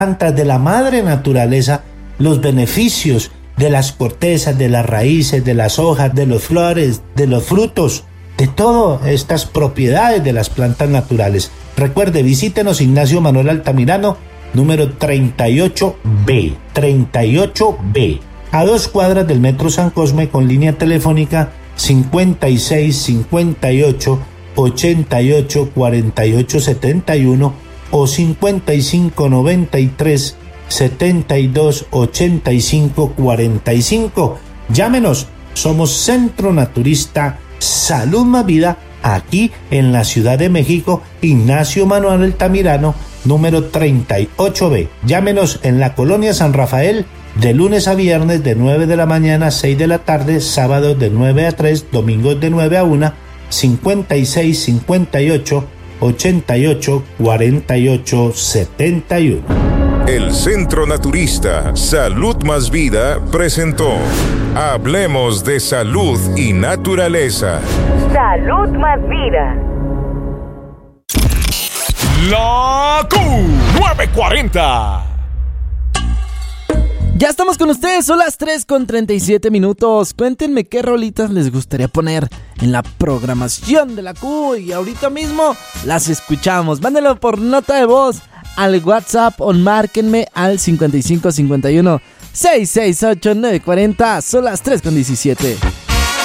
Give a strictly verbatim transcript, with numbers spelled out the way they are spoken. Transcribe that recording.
plantas, de la madre naturaleza, los beneficios de las cortezas, de las raíces, de las hojas, de las flores, de los frutos, de todas estas propiedades de las plantas naturales. Recuerde, visítenos Ignacio Manuel Altamirano, número treinta y ocho B, treinta y ocho B, a dos cuadras del Metro San Cosme, con línea telefónica cincuenta y seis cincuenta y ocho ochenta y ocho cuarenta y ocho setenta y uno o cincuenta y cinco noventa y tres setenta y dos ochenta y cinco cuarenta y cinco. Llámenos, somos Centro Naturista Salud Más Vida, aquí en la Ciudad de México, Ignacio Manuel Altamirano, número treinta y ocho B. Llámenos en la Colonia San Rafael, de lunes a viernes de nueve de la mañana a seis de la tarde, sábados de nueve a tres, domingos de nueve a una, cincuenta y seis cincuenta y ocho ochenta y ocho cuarenta y ocho setenta y uno. El Centro Naturista Salud Más Vida presentó Hablemos de Salud y Naturaleza. Salud Más Vida. La Q nueve cuarenta. Ya estamos con ustedes, son las tres con treinta y siete minutos. Cuéntenme qué rolitas les gustaría poner en la programación de la Q y ahorita mismo las escuchamos. Mándenlo por nota de voz al WhatsApp o márquenme al cincuenta y cinco cincuenta y uno sesenta y seis ocho nueve cuarenta. Son las tres con diecisiete.